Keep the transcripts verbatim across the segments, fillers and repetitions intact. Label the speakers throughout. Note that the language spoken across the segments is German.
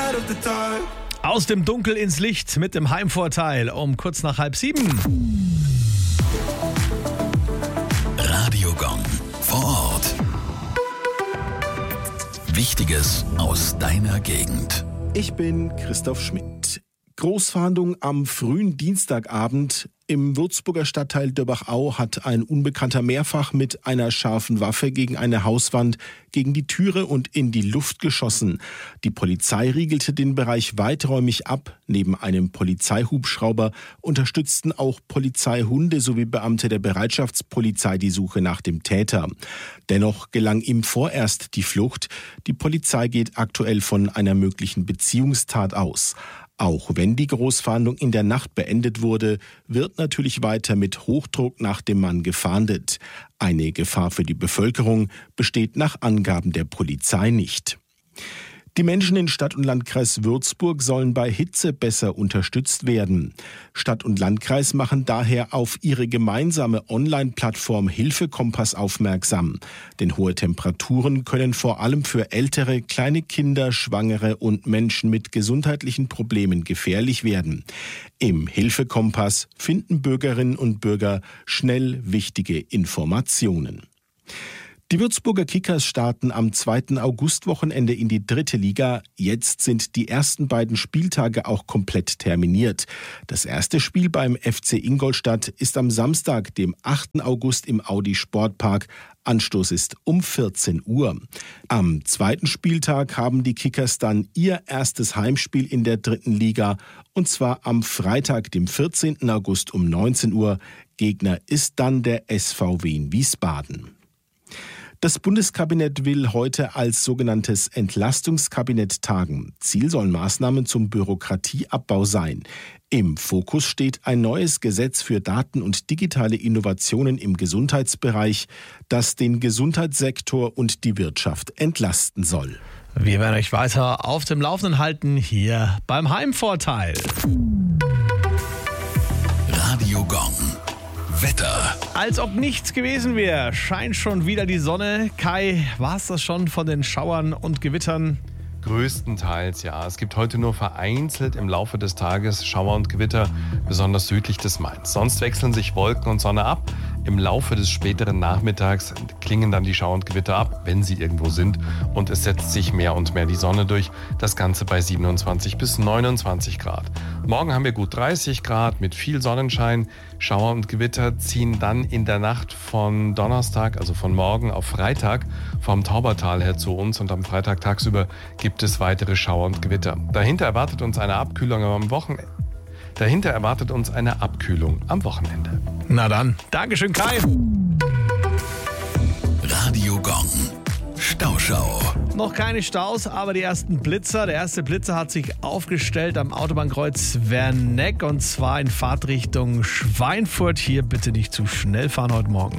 Speaker 1: Aus dem Dunkel ins Licht mit dem Heimvorteil um kurz nach halb sieben.
Speaker 2: Radio Gong vor Ort. Wichtiges aus deiner Gegend.
Speaker 3: Ich bin Christoph Schmidt. Großfahndung am frühen Dienstagabend. Im Würzburger Stadtteil Dörbach-Au hat ein Unbekannter mehrfach mit einer scharfen Waffe gegen eine Hauswand, gegen die Türe und in die Luft geschossen. Die Polizei riegelte den Bereich weiträumig ab. Neben einem Polizeihubschrauber unterstützten auch Polizeihunde sowie Beamte der Bereitschaftspolizei die Suche nach dem Täter. Dennoch gelang ihm vorerst die Flucht. Die Polizei geht aktuell von einer möglichen Beziehungstat aus. Auch wenn die Großfahndung in der Nacht beendet wurde, wird natürlich weiter mit Hochdruck nach dem Mann gefahndet. Eine Gefahr für die Bevölkerung besteht nach Angaben der Polizei nicht. Die Menschen in Stadt und Landkreis Würzburg sollen bei Hitze besser unterstützt werden. Stadt und Landkreis machen daher auf ihre gemeinsame Online-Plattform Hilfekompass aufmerksam. Denn hohe Temperaturen können vor allem für ältere, kleine Kinder, Schwangere und Menschen mit gesundheitlichen Problemen gefährlich werden. Im Hilfekompass finden Bürgerinnen und Bürger schnell wichtige Informationen. Die Würzburger Kickers starten am zweiten Augustwochenende in die dritte Liga. Jetzt sind die ersten beiden Spieltage auch komplett terminiert. Das erste Spiel beim F C Ingolstadt ist am Samstag, dem achten August im Audi Sportpark. Anstoß ist um vierzehn Uhr. Am zweiten Spieltag haben die Kickers dann ihr erstes Heimspiel in der dritten Liga. Und zwar am Freitag, dem vierzehnten August um neunzehn Uhr. Gegner ist dann der S V W in Wiesbaden. Das Bundeskabinett will heute als sogenanntes Entlastungskabinett tagen. Ziel sollen Maßnahmen zum Bürokratieabbau sein. Im Fokus steht ein neues Gesetz für Daten- und digitale Innovationen im Gesundheitsbereich, das den Gesundheitssektor und die Wirtschaft entlasten soll.
Speaker 1: Wir werden euch weiter auf dem Laufenden halten, hier beim Heimvorteil.
Speaker 2: Radio Gong. Wetter.
Speaker 1: Als ob nichts gewesen wäre, scheint schon wieder die Sonne. Kai, war es das schon von den Schauern und Gewittern?
Speaker 4: Größtenteils ja. Es gibt heute nur vereinzelt im Laufe des Tages Schauer und Gewitter, besonders südlich des Mains. Sonst wechseln sich Wolken und Sonne ab. Im Laufe des späteren Nachmittags klingen dann die Schauer und Gewitter ab, wenn sie irgendwo sind. Und es setzt sich mehr und mehr die Sonne durch. Das Ganze bei siebenundzwanzig bis neunundzwanzig Grad. Morgen haben wir gut dreißig Grad mit viel Sonnenschein. Schauer und Gewitter ziehen dann in der Nacht von Donnerstag, also von morgen auf Freitag, vom Taubertal her zu uns. Und am Freitag tagsüber gibt es weitere Schauer und Gewitter. Dahinter erwartet uns eine Abkühlung am Wochenende. Dahinter erwartet uns eine Abkühlung am Wochenende.
Speaker 1: Na dann, Dankeschön Kai.
Speaker 2: Radio Gong. Stauschau.
Speaker 1: Noch keine Staus, aber die ersten Blitzer. Der erste Blitzer hat sich aufgestellt am Autobahnkreuz Werneck und zwar in Fahrtrichtung Schweinfurt. Hier bitte nicht zu schnell fahren heute Morgen.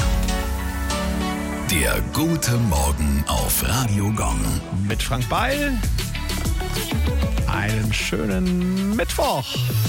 Speaker 2: Der gute Morgen auf Radio Gong.
Speaker 1: Mit Frank Beil. Einen schönen Mittwoch.